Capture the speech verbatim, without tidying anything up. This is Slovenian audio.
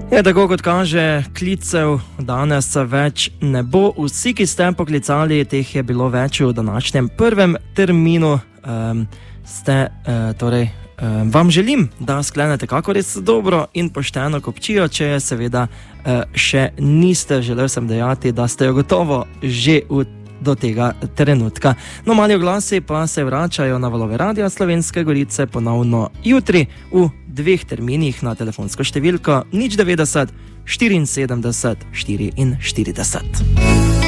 Je, tako kot kaže, klicev danes več ne bo. Vsi, ki ste poklicali, teh je bilo več v današnjem prvem terminu. Um, ste, uh, torej, um, vam želim, da sklenete kako res dobro in pošteno kopčijo, če je seveda uh, še niste. Želel sem dejati, da ste jo gotovo že v do tega trenutka. No, mali oglasi pa se vračajo na valove Radia Slovenske Gorice ponovno jutri v dveh terminih na telefonsko številko nič devetdeset štiriinsedemdeset štiriinštirideset.